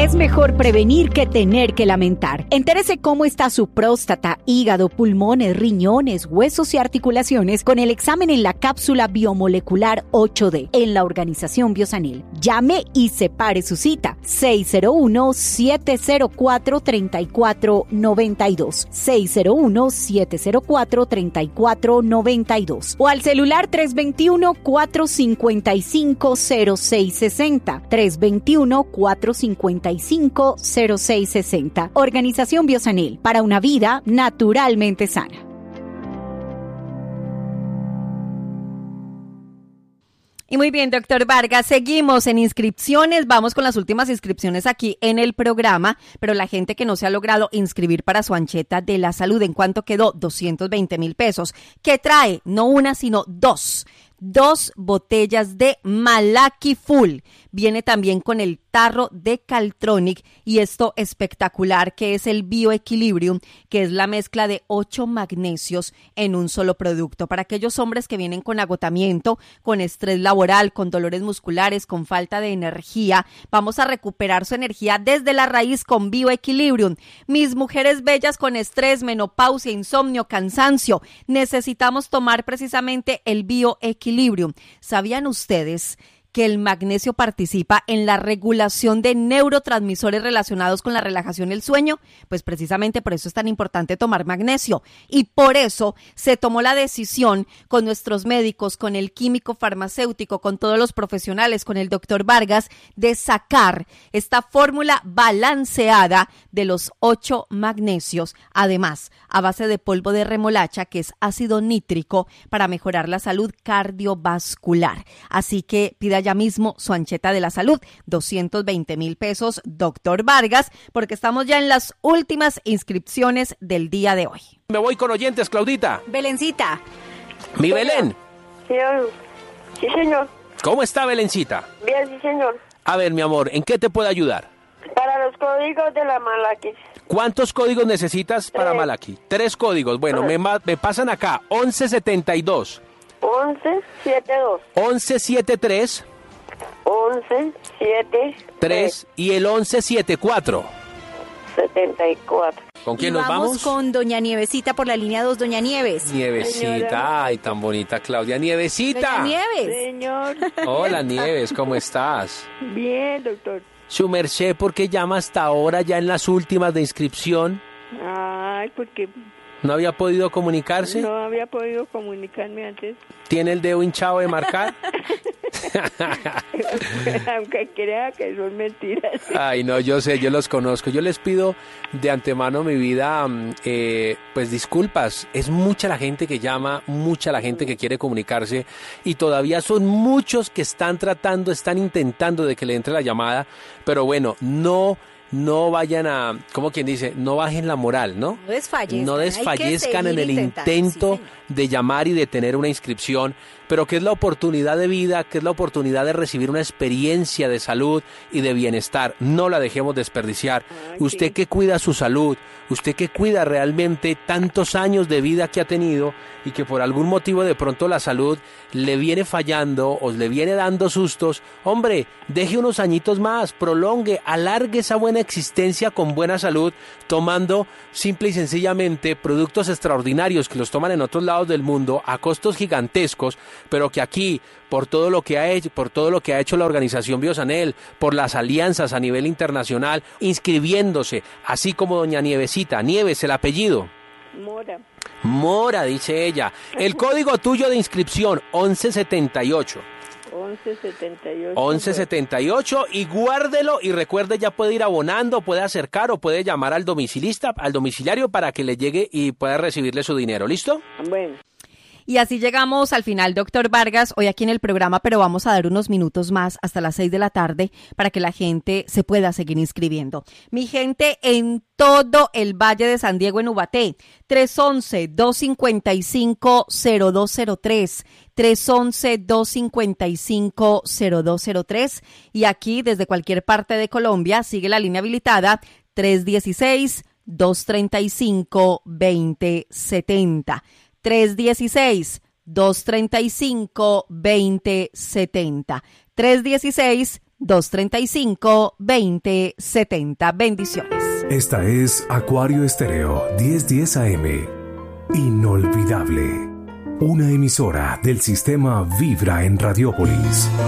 Es mejor prevenir que tener que lamentar. Entérese cómo está su próstata, hígado, pulmones, riñones, huesos y articulaciones con el examen en la cápsula biomolecular 8D en la Organización Biosanil. Llame y separe su cita. 601-704-3492. 601-704-3492. O al celular 321-455-0660. 321-455-0660. Organización Biosanil, para una vida naturalmente sana. Y muy bien, doctor Vargas, seguimos en inscripciones, vamos con las últimas inscripciones aquí en el programa, pero la gente que no se ha logrado inscribir para su ancheta de la salud, ¿en cuánto quedó? 220,000 pesos. ¿Qué trae? No una, sino dos botellas de Malaki Full. Viene también con el tarro de Caltronic y esto espectacular que es el Bioequilibrium, que es la mezcla de 8 magnesios en un solo producto. Para aquellos hombres que vienen con agotamiento, con estrés laboral, con dolores musculares, con falta de energía, vamos a recuperar su energía desde la raíz con Bioequilibrium. Mis mujeres bellas con estrés, menopausia, insomnio, cansancio, necesitamos tomar precisamente el Bioequilibrium. ¿Sabían ustedes que el magnesio participa en la regulación de neurotransmisores relacionados con la relajación y el sueño? Pues precisamente por eso es tan importante tomar magnesio. Y por eso se tomó la decisión con nuestros médicos, con el químico farmacéutico, con todos los profesionales, con el doctor Vargas, de sacar esta fórmula balanceada de los 8 magnesios, además a base de polvo de remolacha, que es ácido nítrico, para mejorar la salud cardiovascular. Así que pida ya mismo su ancheta de la salud, 220,000 pesos, doctor Vargas, porque estamos ya en las últimas inscripciones del día de hoy. Me voy con oyentes, Claudita. Belencita. Mi Belén. Señor. Sí, señor. ¿Cómo está, Belencita? Bien, sí, señor. A ver, mi amor, ¿en qué te puedo ayudar? Para los códigos de la Malaki. ¿Cuántos códigos necesitas para Malaki? 3 códigos. Bueno, me pasan acá. 1172. 1172. 1173. 1173. Y el 1174. 74. ¿Con quién nos vamos? Con doña Nievecita por la línea 2, doña Nieves. Nievecita, Señora. ay, tan bonita Claudia. Nievecita. Doña Nieves. Señor. Hola, Nieves, ¿cómo estás? Bien, doctor. Su merced, ¿por qué llama hasta ahora ya en las últimas de inscripción? Ay, porque ¿No había podido comunicarse? no había podido comunicarme antes. ¿Tiene el dedo hinchado de marcar? Aunque crea que son mentiras. Ay, no, yo sé, yo los conozco. Yo les pido de antemano, mi vida, pues disculpas. Es mucha la gente que llama, mucha la gente que quiere comunicarse y todavía son muchos que están intentando de que le entre la llamada. Pero bueno, no vayan a, como quien dice, no bajen la moral, ¿no? No desfallezcan en el intento de llamar y de tener una inscripción, pero que es la oportunidad de vida, que es la oportunidad de recibir una experiencia de salud y de bienestar. No la dejemos desperdiciar. Usted que cuida su salud, usted que cuida realmente tantos años de vida que ha tenido y que por algún motivo de pronto la salud le viene fallando o le viene dando sustos, hombre, deje unos añitos más, prolongue, alargue esa buena existencia con buena salud, tomando simple y sencillamente productos extraordinarios que los toman en otros lados del mundo a costos gigantescos, pero que aquí, por todo lo que ha hecho la Organización Biosanel, por las alianzas a nivel internacional, inscribiéndose, así como doña Nievecita. Nieves, el apellido. Mora, dice ella. El código tuyo de inscripción, 1178. 1178 y guárdelo y recuerde, ya puede ir abonando, puede acercar o puede llamar al domiciliario para que le llegue y pueda recibirle su dinero. ¿Listo? Bueno. Y así llegamos al final, doctor Vargas, hoy aquí en el programa, pero vamos a dar unos minutos más hasta las 6 de la tarde para que la gente se pueda seguir inscribiendo. Mi gente en todo el Valle de San Diego, en Ubaté, 311-255-0203, 311-255-0203, y aquí desde cualquier parte de Colombia sigue la línea habilitada 316-235-2070. 316-235-2070. 235-2070. Bendiciones. Esta es Acuario Estéreo 1010 AM. Inolvidable. Una emisora del sistema Vibra en Radiópolis.